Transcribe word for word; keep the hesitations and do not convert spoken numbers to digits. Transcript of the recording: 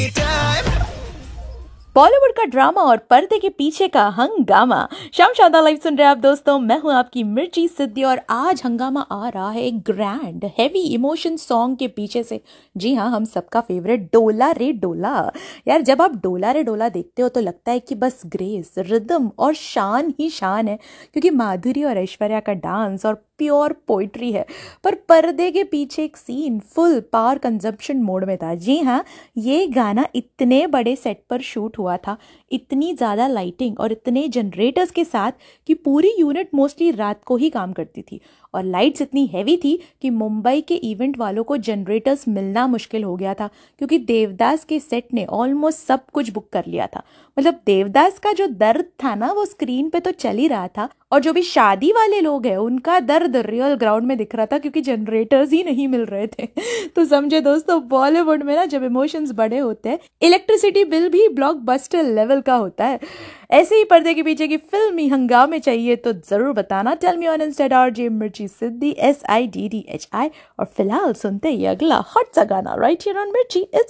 बॉलीवुड का ड्रामा और पर्दे के पीछे का हंगामा। शाम शादा लाइव सुन रहे हैं आप दोस्तों, मैं हूं आपकी मिर्ची सिद्धि और आज हंगामा आ रहा है एक ग्रैंड हैवी इमोशन सॉन्ग के पीछे से। जी हाँ, हम सबका फेवरेट डोला रे डोला। यार, जब आप डोला रे डोला देखते हो तो लगता है कि बस ग्रेस, रिदम और शान ही शान है, क्योंकि माधुरी और ऐश्वर्या का डांस और प्योर पोइट्री है। पर पर्दे के पीछे एक scene full power consumption mode में था। जी हाँ, ये गाना इतने बड़े सेट पर शूट हुआ था, इतनी ज़्यादा लाइटिंग और इतने जनरेटर्स के साथ कि पूरी यूनिट मोस्टली रात को ही काम करती थी। और लाइट्स इतनी हैवी थी कि मुंबई के इवेंट वालों को जनरेटर्स मिलना मुश्किल हो गया था, क्योंकि देवदास के सेट ने ऑलमोस्ट सब कुछ बुक कर लिया था। मतलब देवदास का जो दर्द था ना, वो स्क्रीन पे तो चल ही रहा था, और जो भी शादी वाले लोग हैं उनका दर्द रियल ग्राउंड में दिख रहा था, क्योंकि जनरेटर्स ही नहीं मिल रहे थे। तो समझे दोस्तों, बॉलीवुड में ना जब इमोशंस बड़े होते हैं, इलेक्ट्रिसिटी बिल भी ब्लॉकबस्टर लेवल का होता है। ऐसे ही पर्दे के पीछे की फिल्मी हंगामे चाहिए तो जरूर बताना। Tell me on Insta R J मिर्ची सिद्धि, S I D D H I. और फिलहाल सुनते ही अगला हॉट सा गाना राइट हियर ऑन मिर्ची। इट्स